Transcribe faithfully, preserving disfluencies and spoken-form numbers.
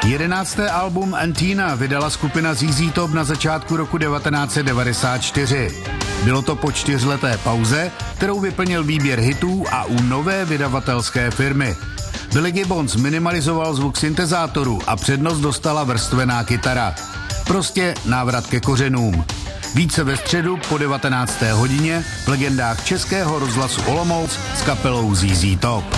Jedenácté album Antina vydala skupina Z Z Top na začátku roku devatenáct set devadesát čtyři. Bylo to po čtyřleté pauze, kterou vyplnil výběr hitů a u nové vydavatelské firmy. Billy Gibbons minimalizoval zvuk syntezátoru a přednost dostala vrstvená kytara. Prostě návrat ke kořenům. Více ve středu po devatenácté hodině v legendách Českého rozhlasu Olomouc s kapelou Z Z Top.